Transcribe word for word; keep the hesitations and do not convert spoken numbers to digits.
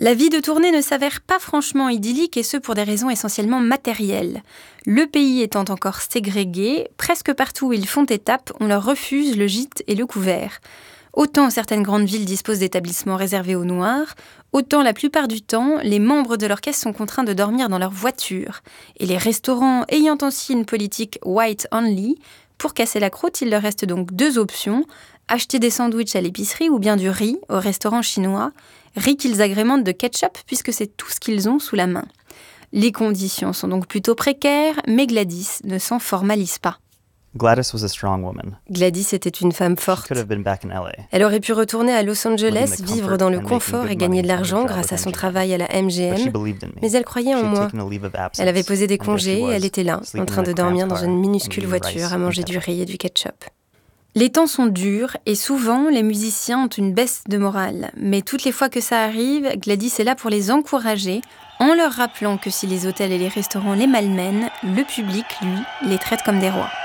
La vie de tournée ne s'avère pas franchement idyllique, et ce pour des raisons essentiellement matérielles. Le pays étant encore ségrégué, presque partout où ils font étape, on leur refuse le gîte et le couvert. Autant certaines grandes villes disposent d'établissements réservés aux Noirs, autant la plupart du temps, les membres de l'orchestre sont contraints de dormir dans leur voiture. Et les restaurants ayant aussi une politique « white only », pour casser la croûte, il leur reste donc deux options, acheter des sandwichs à l'épicerie ou bien du riz au restaurant chinois, riz qu'ils agrémentent de ketchup puisque c'est tout ce qu'ils ont sous la main. Les conditions sont donc plutôt précaires, mais Gladys ne s'en formalise pas. Gladys was a strong woman. Gladys était une femme She forte. could have been back in L A. Elle aurait pu retourner à Los Angeles, Living the vivre comfort dans le and confort making et good gagner de money from her l'argent job grâce à with son M G M. travail à la M G But she M. believed in me. Mais elle croyait en She had moi. taken a leave of absence, Elle avait posé des and there she congés et was, elle était là, en sleeping train in de a dormir cramped dans car une and minuscule eating voiture rice à and manger du ketchup. riz et du ketchup. Les temps sont durs et souvent les musiciens ont une baisse de morale. Mais toutes les fois que ça arrive, Gladys est là pour les encourager, en leur rappelant que si les hôtels et les restaurants les malmènent, le public, lui, les traite comme des rois.